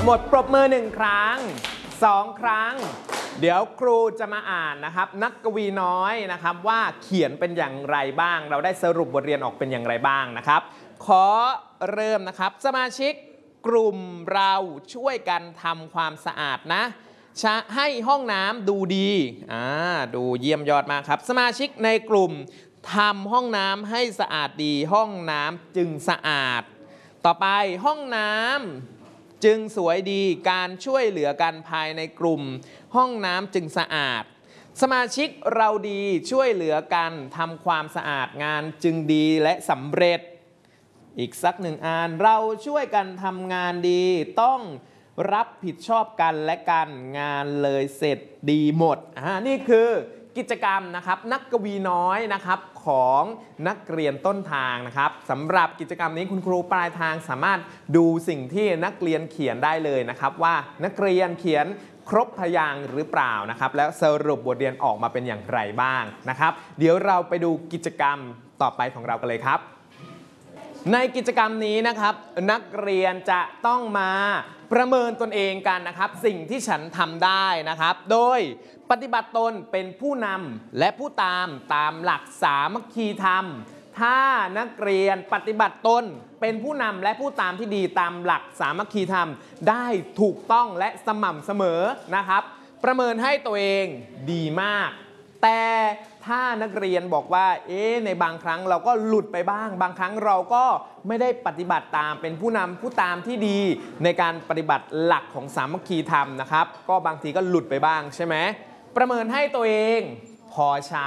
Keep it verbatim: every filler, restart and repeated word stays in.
หมดปรบมือหนึ่งครั้งสองครั้งเดี๋ยวครูจะมาอ่านนะครับนักกวีน้อยนะครับว่าเขียนเป็นอย่างไรบ้างเราได้สรุปบทเรียนออกเป็นอย่างไรบ้างนะครับขอเริ่มนะครับสมาชิกกลุ่มเราช่วยกันทำความสะอาดนะให้ห้องน้ำดูดีอ่าดูเยี่ยมยอดมากครับสมาชิกในกลุ่มทำห้องน้ำให้สะอาดดีห้องน้ำจึงสะอาดต่อไปห้องน้ำจึงสวยดีการช่วยเหลือกันภายในกลุ่มห้องน้ำจึงสะอาดสมาชิกเราดีช่วยเหลือกันทำความสะอาดงานจึงดีและสำเร็จอีกสักหนึ่งอันเราช่วยกันทำงานดีต้องรับผิดชอบกันและกันงานเลยเสร็จดีหมดอ่านี่คือกิจกรรมนะครับนักกวีน้อยนะครับของนักเรียนต้นทางนะครับสำหรับกิจกรรมนี้คุณครูปลายทางสามารถดูสิ่งที่นักเรียนเขียนได้เลยนะครับว่านักเรียนเขียนครบพยางค์หรือเปล่านะครับแล้วสรุปบทเรียนออกมาเป็นอย่างไรบ้างนะครับเดี๋ยวเราไปดูกิจกรรมต่อไปของเรากันเลยครับในกิจกรรมนี้นะครับนักเรียนจะต้องมาประเมินตนเองกันนะครับสิ่งที่ฉันทำได้นะครับโดยปฏิบัติตนเป็นผู้นำและผู้ตามตามหลักสามัคคีธรรมถ้านักเรียนปฏิบัติตนเป็นผู้นำและผู้ตามที่ดีตามหลักสามัคคีธรรมได้ถูกต้องและสม่ำเสมอนะครับประเมินให้ตัวเองดีมากแต่ถ้านักเรียนบอกว่าเอ๊ะในบางครั้งเราก็หลุดไปบ้างบางครั้งเราก็ไม่ได้ปฏิบัติตามเป็นผู้นำผู้ตามที่ดีในการปฏิบัติหลักของสามัคคีธรรมนะครับก็บางทีก็หลุดไปบ้างใช่ไหมประเมินให้ตัวเองพอใช้